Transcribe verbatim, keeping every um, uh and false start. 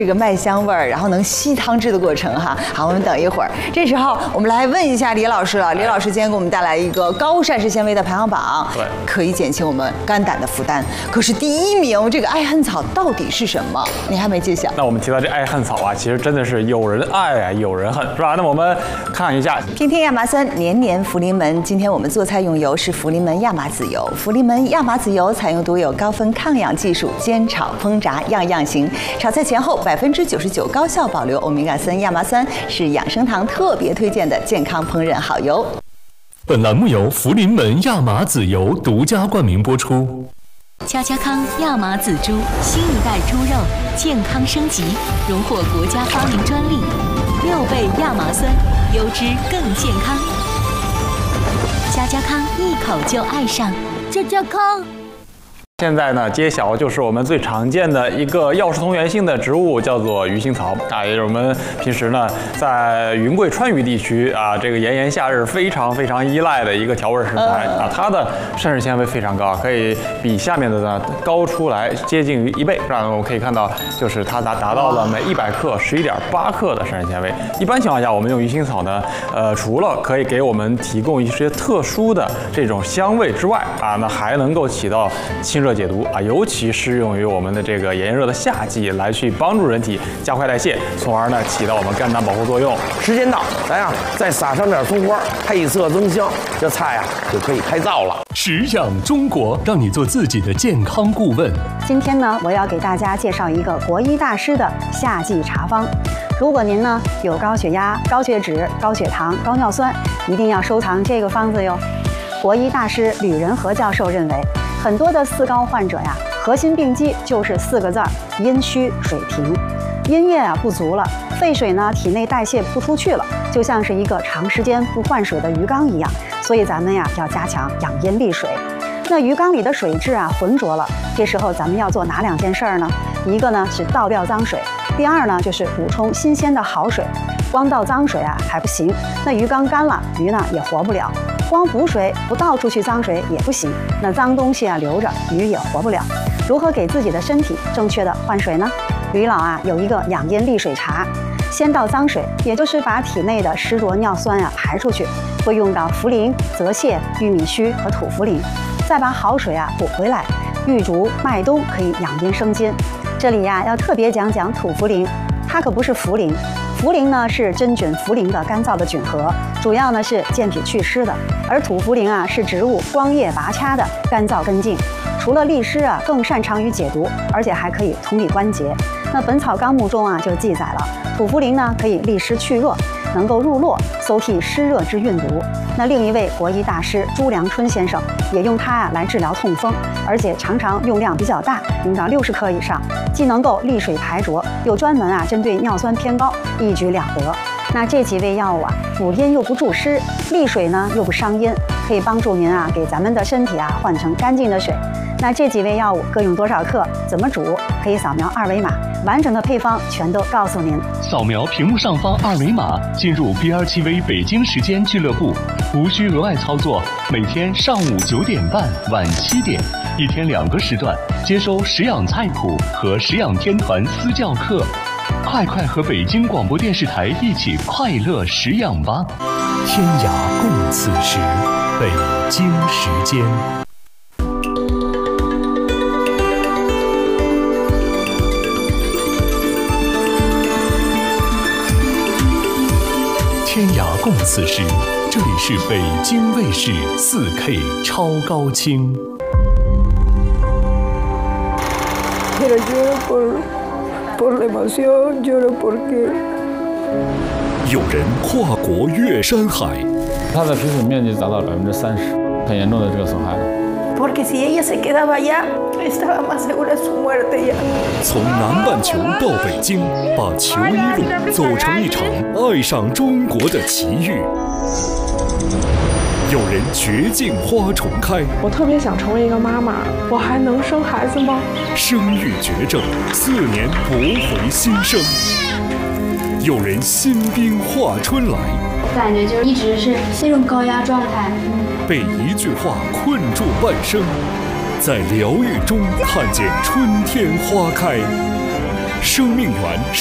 这个麦香味儿，然后能吸汤汁的过程哈。好，我们等一会儿。这时候我们来问一下李老师了。李老师今天给我们带来一个高膳食纤维的排行榜， 对， 可以减轻我们肝胆的负担。可是第一名这个艾汉草到底是什么？你还没揭晓。 那我们提到这艾汉草啊，其实真的是有人爱啊，有人恨，是吧？那我们看一下， 天天亚麻酸，年年福临门。今天我们做菜用油是福临门亚麻籽油。福临门亚麻籽油采用独有高分抗氧技术，煎炒烹炸样样行。炒菜前后百分之九十九高效保留欧米伽三亚麻酸，是养生堂特别推荐的健康烹饪好油。 本栏目由福临门亚麻籽油独家冠名播出。 家家康亚麻籽猪，新一代猪肉健康升级，荣获国家发明专利，六倍亚麻酸，优质更健康。家家康一口就爱上，家家康。 现在呢，揭晓就是我们最常见的一个药食同源性的植物，叫做鱼腥草啊，也是我们平时呢在云贵川渝地区啊，这个炎炎夏日非常非常依赖的一个调味食材啊，它的膳食纤维非常高，可以比下面的呢高出来接近于一倍，是吧？我们可以看到，就是它达达到了每一百克十一点八克的膳食纤维。一般情况下，我们用鱼腥草呢，呃，除了可以给我们提供一些特殊的这种香味之外啊，那还能够起到清热解毒啊，尤其适用于我们的这个炎热的夏季，来去帮助人体加快代谢，从而呢起到我们肝胆保护作用。 时间到，来啊，再撒上点葱花，配色增香，这菜啊就可以开灶了。 食养中国，让你做自己的健康顾问。 今天呢，我要给大家介绍一个国医大师的夏季茶方。如果您呢有高血压、高血脂、高血糖、高尿酸，一定要收藏这个方子哟。国医大师吕仁和教授认为，很多的四高患者呀，核心病机就是四个字儿：阴虚水停。阴液啊不足了，废水呢体内代谢不出去了，就像是一个长时间不换水的鱼缸一样。所以咱们呀要加强养阴利水。那鱼缸里的水质啊浑浊了，这时候咱们要做哪两件事儿呢？一个呢是倒掉脏水，第二呢就是补充新鲜的好水。光倒脏水啊还不行，那鱼缸干了，鱼呢也活不了。光补水不倒出去脏水也不行，那脏东西啊留着，鱼也活不了。如何给自己的身体正确的换水呢？吕老啊有一个养阴利水茶，先倒脏水，也就是把体内的湿浊尿酸啊排出去，会用到茯苓、泽泻、玉米须和土茯苓，再把好水啊补回来。玉竹、麦冬可以养阴生津。这里呀、啊、要特别讲讲土茯苓，它可不是茯苓。茯苓呢是真菌茯苓的干燥的菌合，主要呢是健脾祛湿的，而土茯苓啊是植物光叶拔掐的干燥根茎，除了利湿啊，更擅长于解毒，而且还可以同理关节。那《本草纲目》中啊就记载了，土茯苓呢可以利湿去热，能够入络，搜替湿热之运毒。那另一位国医大师朱良春先生也用它啊来治疗痛风，而且常常用量比较大，用到六十克以上，既能够利水排浊，又专门啊针对尿酸偏高，一举两得。那这几味药物啊，补阴又不助湿，利水呢又不伤阴，可以帮助您啊给咱们的身体啊换成干净的水。那这几味药物各用多少克？怎么煮？可以扫描二维码，完整的配方全都告诉您。 扫描屏幕上方二维码，进入 B R T V 北京时间俱乐部，无需额外操作。每天上午九点半、晚七点，一天两个时段，接收食养菜谱和食养天团私教课。快快和北京广播电视台一起快乐食养吧！天涯共此时，北京时间。天涯共此时，这里是北京卫视 四K 超高清。 Pero lloro por por la emoción, lloro porque 有人跨国越山海， 它的皮肤面积达到百分之三十，很严重的这个损害了。 porque si ella se quedaba allá, estaba más segura su muerte ya。 从南半球到北京，把球衣路走成一场爱上中国的奇遇。有人绝境花重开， 我特别想成为一个妈妈，我还能生孩子吗？ 生育绝症，四年驳回新生。有人新兵化春来， 我感觉就是一直是那种高压状态， 被一句话困住半生，在疗愈中看见春天花开。 生命源。